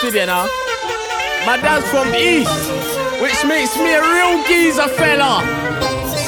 gifted, you know. My dad's from East, which makes me a real geezer fella.